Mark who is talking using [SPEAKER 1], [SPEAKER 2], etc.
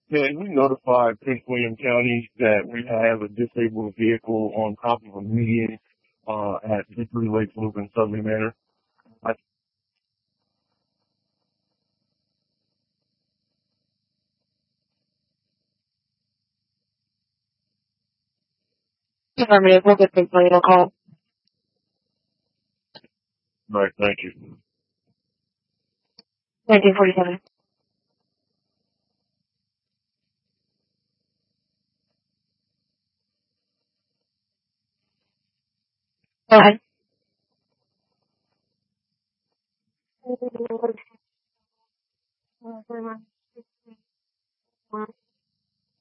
[SPEAKER 1] Can we notify Prince William County that we have a disabled vehicle on top of a median at Victory Lakes Loop in Sudley Manor? I,
[SPEAKER 2] Affirmative. We'll get the later call.
[SPEAKER 1] right, thank you.
[SPEAKER 2] 1947. Go ahead.